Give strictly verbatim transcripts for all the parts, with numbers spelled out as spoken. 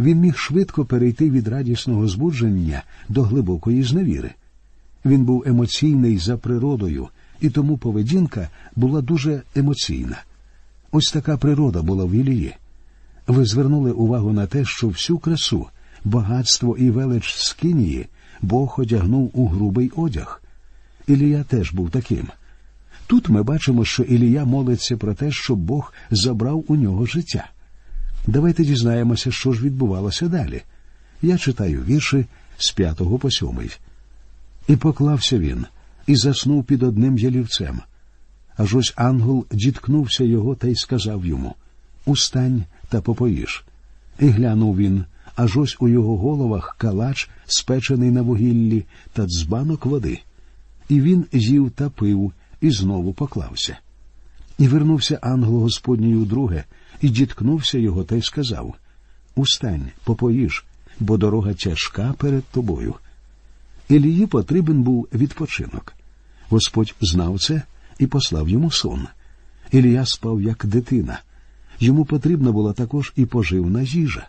Він міг швидко перейти від радісного збудження до глибокої зневіри. Він був емоційний за природою, і тому поведінка була дуже емоційна. Ось така природа була в Ілії. Ви звернули увагу на те, що всю красу, багатство і велич Скинії Бог одягнув у грубий одяг. Ілія теж був таким. Тут ми бачимо, що Ілія молиться про те, щоб Бог забрав у нього життя. Давайте дізнаємося, що ж відбувалося далі. Я читаю вірші з п'ятого по сьомий. «І поклався він, і заснув під одним ялівцем. Аж ось ангел діткнувся його та й сказав йому: «Устань та попоїж». І глянув він, аж ось у його головах калач, спечений на вугіллі, та дзбанок води. І він їв та пив, і знову поклався. І вернувся ангел Господній удруге, і діткнувся його та й сказав: «Устань, попоїж, бо дорога тяжка перед тобою». Ілії потрібен був відпочинок. Господь знав це і послав йому сон. Ілія спав як дитина. Йому потрібна була також і поживна їжа.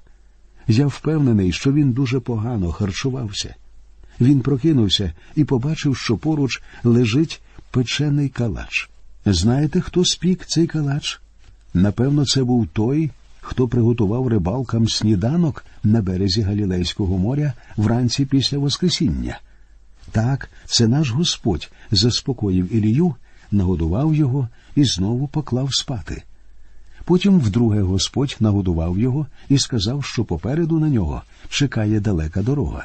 Я впевнений, що він дуже погано харчувався. Він прокинувся і побачив, що поруч лежить печений калач. Знаєте, хто спік цей калач? Напевно, це був той, хто приготував рибалкам сніданок на березі Галілейського моря вранці після Воскресіння. Так, це наш Господь заспокоїв Ілію, нагодував його і знову поклав спати. Потім вдруге Господь нагодував його і сказав, що попереду на нього чекає далека дорога.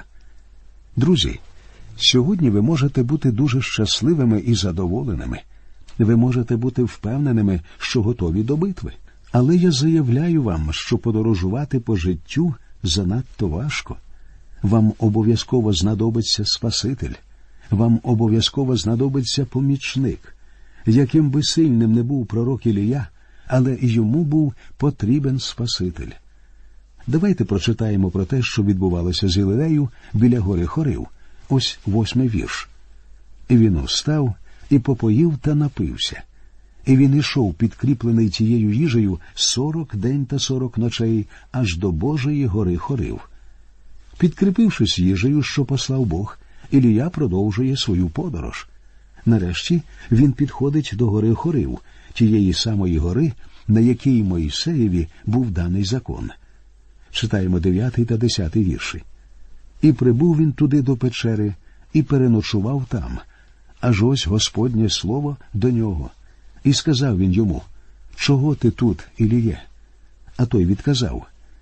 Друзі, сьогодні ви можете бути дуже щасливими і задоволеними. Ви можете бути впевненими, що готові до битви. Але я заявляю вам, що подорожувати по життю занадто важко. Вам обов'язково знадобиться Спаситель. Вам обов'язково знадобиться помічник. Яким би сильним не був пророк Ілія, але йому був потрібен Спаситель. Давайте прочитаємо про те, що відбувалося з Ілею біля гори Хорив. Ось восьмий вірш. «І він устав, і попоїв та напився. І він ішов, підкріплений тією їжею, сорок день та сорок ночей, аж до Божої гори Хорив». Підкріпившись їжею, що послав Бог, Ілія продовжує свою подорож. Нарешті він підходить до гори Хорив, тієї самої гори, на якій Мойсеєві був даний закон. Читаємо дев'ятий та десятий вірші. «І прибув він туди до печери, і переночував там. Аж ось Господнє слово до нього. І сказав він йому: чого ти тут, Іліє? А той відказав: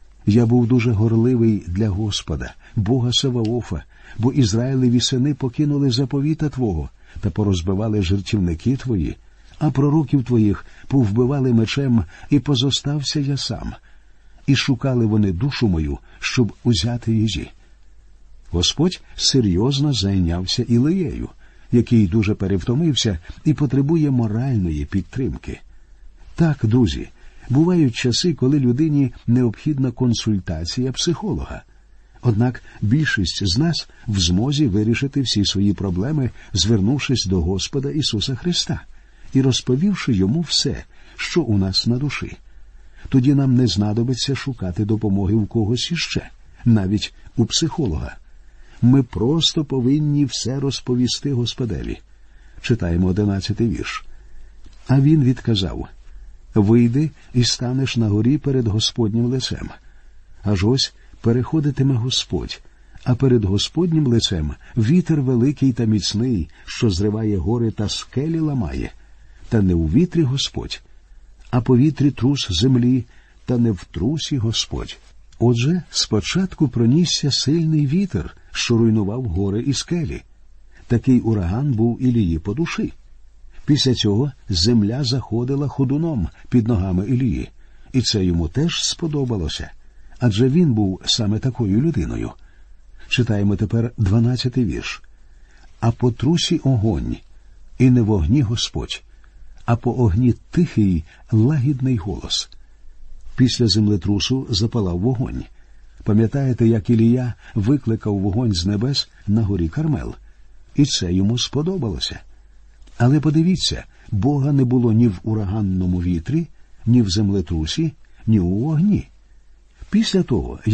я був дуже горливий для Господа, Бога Саваофа, бо Ізраїлеві сини покинули заповіта Твого та порозбивали жертівники Твої, а пророків Твоїх повбивали мечем, і позостався я сам. І шукали вони душу мою, щоб узяти її». Господь серйозно зайнявся Ілією, який дуже перевтомився і потребує моральної підтримки. Так, друзі, бувають часи, коли людині необхідна консультація психолога. Однак більшість з нас в змозі вирішити всі свої проблеми, звернувшись до Господа Ісуса Христа і розповівши Йому все, що у нас на душі. Тоді нам не знадобиться шукати допомоги у когось іще, навіть у психолога. Ми просто повинні все розповісти Господеві. Читаємо одинадцятий вірш. «А він відказав: вийди і станеш на горі перед Господнім лицем. Аж ось переходитиме Господь, а перед Господнім лицем вітер великий та міцний, що зриває гори та скелі ламає. Та не у вітрі Господь, а по вітрі трус землі, та не в трусі Господь». Отже, спочатку пронісся сильний вітер, що руйнував гори і скелі. Такий ураган був Ілії по душі. Після цього земля заходила ходуном під ногами Ілії, і це йому теж сподобалося, адже він був саме такою людиною. Читаємо тепер дванадцятий вірш. «А по трусі огонь, і не в огні Господь, а по огні тихий, лагідний голос». Після землетрусу запалав вогонь. Пам'ятаєте, як Ілія викликав вогонь з небес на горі Кармел? І це йому сподобалося. Але подивіться, Бога не було ні в ураганному вітрі, ні в землетрусі, ні у вогні. Після того,